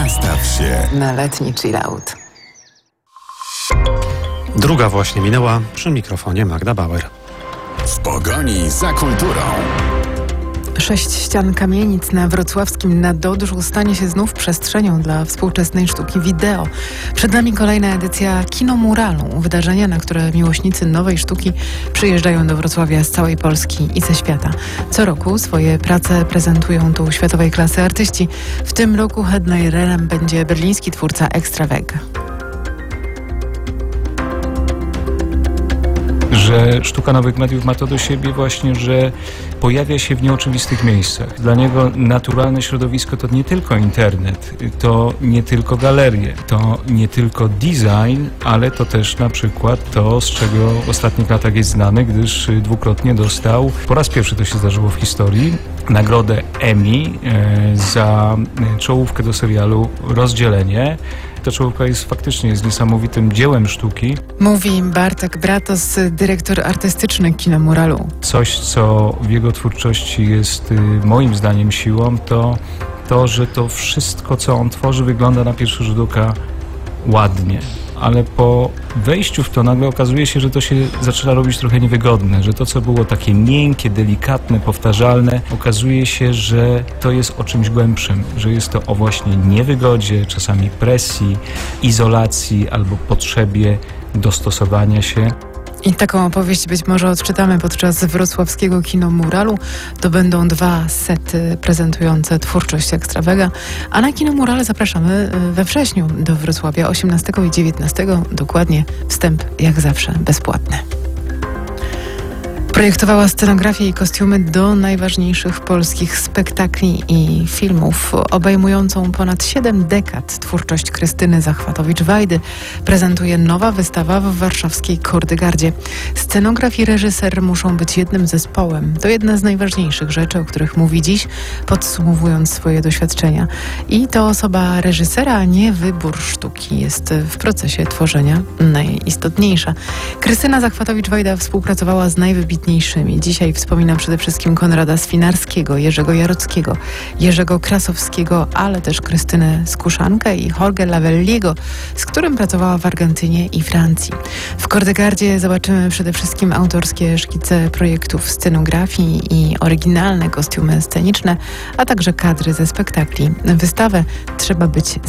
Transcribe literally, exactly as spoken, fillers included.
Nastaw się na letni chillout. Druga właśnie minęła, przy mikrofonie Magda Bauer. w pogoni za kulturą. Sześć ścian kamienic na wrocławskim Nadodrzu stanie się znów przestrzenią dla współczesnej sztuki wideo. Przed nami kolejna edycja Kinomuralu, wydarzenia, na które miłośnicy nowej sztuki przyjeżdżają do Wrocławia z całej Polski i ze świata. Co roku swoje prace prezentują tu światowej klasy artyści. W tym roku headlinerem będzie berliński twórca Extraveg. Że sztuka nowych mediów ma to do siebie właśnie, że pojawia się w nieoczywistych miejscach. Dla niego naturalne środowisko to nie tylko internet, to nie tylko galerie, to nie tylko design, ale to też na przykład to, z czego w ostatnich latach jest znany, gdyż dwukrotnie dostał, po raz pierwszy to się zdarzyło w historii, nagrodę Emmy za czołówkę do serialu Rozdzielenie. Ta czołówka jest faktycznie jest niesamowitym dziełem sztuki. Mówi Bartek Bratos, dyrektor artystyczny Kinomuralu. Coś, co w jego twórczości jest moim zdaniem siłą, to to, że to wszystko, co on tworzy, wygląda na pierwszy rzut oka ładnie. Ale po wejściu w to nagle okazuje się, że to się zaczyna robić trochę niewygodne, że to, co było takie miękkie, delikatne, powtarzalne, okazuje się, że to jest o czymś głębszym, że jest to o właśnie niewygodzie, czasami presji, izolacji albo potrzebie dostosowania się. I taką opowieść być może odczytamy podczas wrocławskiego Kinomuralu. To będą dwa sety prezentujące twórczość Extravega, a na Kinomurale zapraszamy we wrześniu do Wrocławia osiemnastego i dziewiętnastego. Dokładnie wstęp jak zawsze bezpłatny. Projektowała scenografię i kostiumy do najważniejszych polskich spektakli i filmów. Obejmującą ponad siedem dekad twórczość Krystyny Zachwatowicz-Wajdy prezentuje nowa wystawa w warszawskiej Kordegardzie. Scenograf i reżyser muszą być jednym zespołem. To jedna z najważniejszych rzeczy, o których mówi dziś, podsumowując swoje doświadczenia. I to osoba reżysera, a nie wybór sztuki jest w procesie tworzenia najistotniejsza. Krystyna Zachwatowicz-Wajda współpracowała z najwybitniejszymi Dzisiaj wspominam przede wszystkim Konrada Swinarskiego, Jerzego Jarockiego, Jerzego Krasowskiego, ale też Krystynę Skuszankę i Jorge Lavelliego, z którym pracowała w Argentynie i Francji. W Kordegardzie zobaczymy przede wszystkim autorskie szkice projektów scenografii i oryginalne kostiumy sceniczne, a także kadry ze spektakli. Wystawę trzeba być